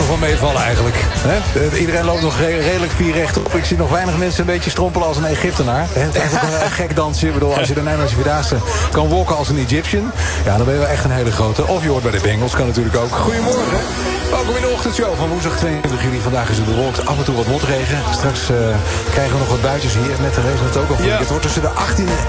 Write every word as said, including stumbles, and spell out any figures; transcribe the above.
wel meevallen eigenlijk. Hè? Iedereen loopt nog re- redelijk vier rechtop. Ik zie nog weinig mensen een beetje strompelen als een Egyptenaar. Het is eigenlijk een gek dansje. Ik bedoel, als je de Nederlandse Vierdaagse kan walken als een Egyptian, ja, dan ben je wel echt een hele grote. Of je hoort bij de Bengals, kan natuurlijk ook. Goedemorgen. Welkom in de ochtendshow van woensdag tweeëntwintig juli. Vandaag is het bewolkt, af en toe wat motregen. Straks uh, krijgen we nog wat buitjes hier. Met de regen het ook al. Ja. Het wordt tussen de achttien